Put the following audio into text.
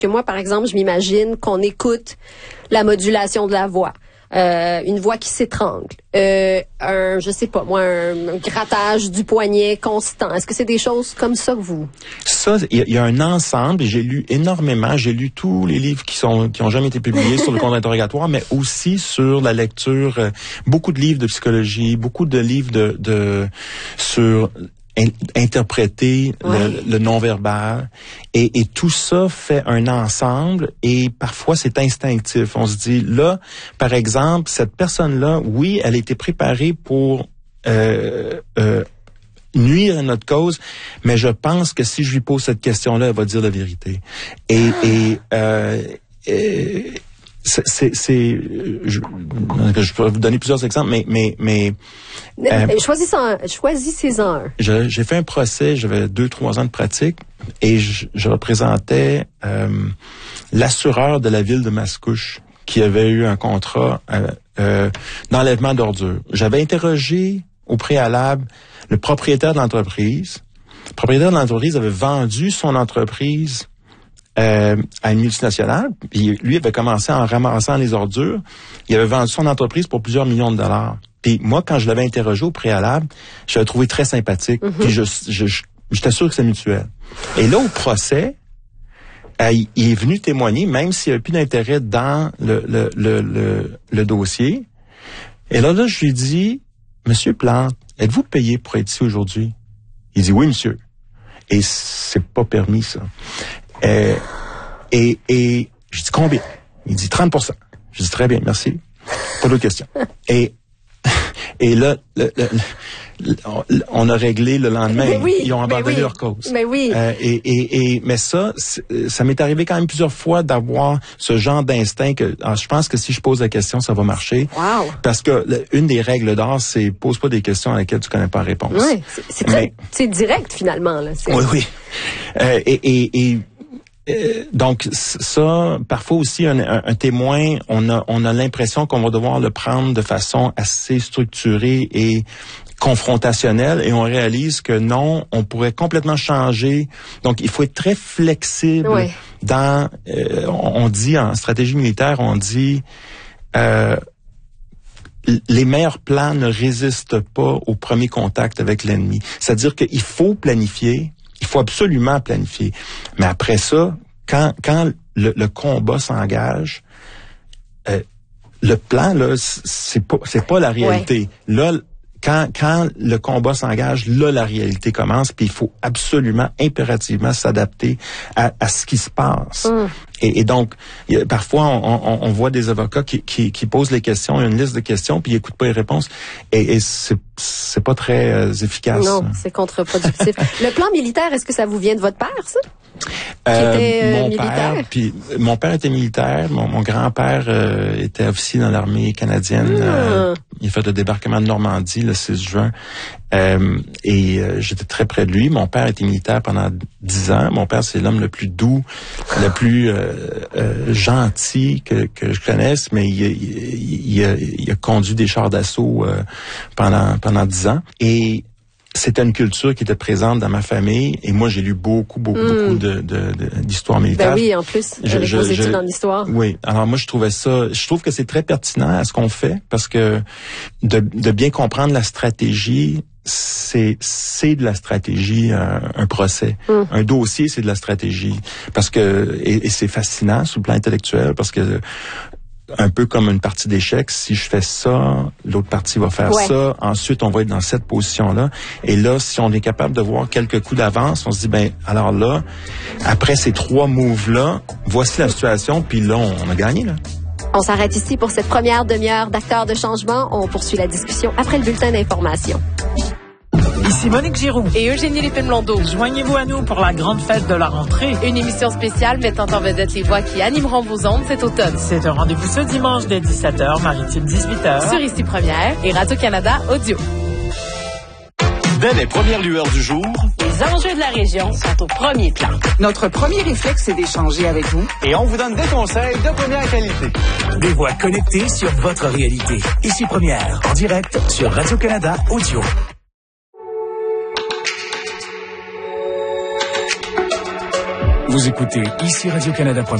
Que moi, par exemple, je m'imagine qu'on écoute la modulation de la voix. Une voix qui s'étrangle, je sais pas moi, un grattage du poignet constant. Est-ce que c'est des choses comme ça que vous? Ça, il y a un ensemble, et j'ai lu énormément, j'ai lu tous les livres qui ont jamais été publiés sur le compte interrogatoire, mais aussi sur la lecture, beaucoup de livres de psychologie, beaucoup de livres sur interpréter le non-verbal et tout ça fait un ensemble et parfois c'est instinctif. On se dit là, par exemple, cette personne-là, oui, elle a été préparée pour nuire à notre cause, mais je pense que si je lui pose cette question-là, elle va dire la vérité. Je peux vous donner plusieurs exemples, mais choisissez-en un. J'ai fait un procès, j'avais 2-3 ans de pratique et je représentais l'assureur de la ville de Mascouche qui avait eu un contrat d'enlèvement d'ordures. J'avais interrogé au préalable le propriétaire de l'entreprise. Le propriétaire de l'entreprise avait vendu son entreprise à une multinationale. Puis lui avait commencé en ramassant les ordures. Il avait vendu son entreprise pour plusieurs millions de dollars. Puis moi, quand je l'avais interrogé au préalable, je l'avais trouvé très sympathique. Puis j'étais sûr que c'est mutuel. Et là, au procès, il est venu témoigner, même s'il n'y avait plus d'intérêt dans le dossier. Et là, je lui dis, Monsieur Plante, êtes-vous payé pour être ici aujourd'hui? Il dit, oui, monsieur. Et c'est pas permis, ça. Et je dis combien? Il dit 30%. Je dis très bien, merci. Pas d'autres questions. Et là, on a réglé le lendemain. Ils ont abandonné leur cause. Mais oui. Mais ça m'est arrivé quand même plusieurs fois d'avoir ce genre d'instinct que je pense que si je pose la question, ça va marcher. Wow. Parce que une des règles d'or, c'est pose pas des questions à lesquelles tu connais pas la réponse. Oui, c'est direct finalement là. Oui. Donc ça, parfois aussi un témoin, on a l'impression qu'on va devoir le prendre de façon assez structurée et confrontationnelle, et on réalise que non, on pourrait complètement changer. Donc il faut être très flexible dans. On dit en stratégie militaire, on dit les meilleurs plans ne résistent pas au premier contact avec l'ennemi. C'est-à-dire qu'il faut planifier. Il faut absolument planifier. Mais après ça, quand le combat s'engage, le plan, là, c'est pas la réalité. Ouais. Là, quand le combat s'engage, là, la réalité commence, puis il faut absolument, impérativement s'adapter à ce qui se passe. Et donc, parfois, on voit des avocats qui posent les questions, une liste de questions, puis ils n'écoutent pas les réponses. Et c'est pas très efficace. Non, c'est contre-productif. Le plan militaire, est-ce que ça vous vient de votre père, ça? Qui était militaire? Mon père était militaire. Mon grand-père était officier dans l'armée canadienne. Il a fait le débarquement de Normandie le 6 juin. J'étais très près de lui. Mon père était militaire pendant 10 ans. Mon père, c'est l'homme le plus doux, le plus gentil que je connaisse, mais il a conduit des chars d'assaut pendant 10 ans. Et c'était une culture qui était présente dans ma famille, et moi j'ai lu beaucoup d'histoires militaires. Ben oui, en plus, avec vos études en histoire. Oui, alors moi je trouve que c'est très pertinent à ce qu'on fait, parce que de bien comprendre la stratégie, c'est de la stratégie, un procès. Un dossier, c'est de la stratégie. Parce que, et c'est fascinant sur le plan intellectuel, parce que un peu comme une partie d'échecs, si je fais ça, l'autre partie va faire ça, ensuite on va être dans cette position-là. Et là, si on est capable de voir quelques coups d'avance, on se dit, alors là, après ces 3 moves-là, voici la situation, puis là, on a gagné, là. On s'arrête ici pour cette première demi-heure d'Acteurs de changement. On poursuit la discussion après le bulletin d'information. Ici Monique Giroux et Eugénie Lépine-Blondeau. Joignez-vous à nous pour la grande fête de la rentrée. Une émission spéciale mettant en vedette les voix qui animeront vos ondes cet automne. C'est un rendez-vous ce dimanche dès 17h, maritime 18h. Sur Ici Première et Radio-Canada Audio. Dès les premières lueurs du jour, les enjeux de la région sont au premier plan. Notre premier réflexe, c'est d'échanger avec vous. Et on vous donne des conseils de première qualité. Des voix connectées sur votre réalité. Ici Première, en direct sur Radio-Canada Audio. Vous écoutez ici Radio-Canada.